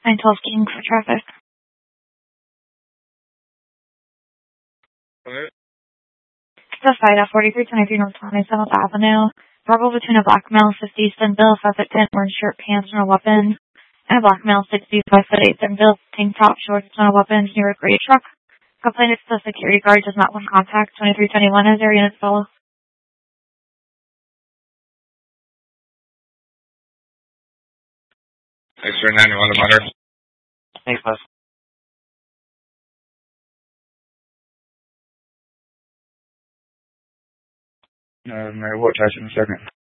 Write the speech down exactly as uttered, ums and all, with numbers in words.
nine twelve King for traffic. What? The fight at forty-three twenty-three North twenty-seventh Avenue. Verbal between a black male, fifty, thin bill, five foot ten, orange shirt, pants, and a weapon, and a black male, sixty, five foot eight, thin bill, tank top, shorts, and a weapon near a gray truck. Complainant to the security guard does not want contact. twenty-three twenty-one has their units follow. Thanks for ninety-one, the butter. Thanks, boss. Uh, Mary, what charge in a second?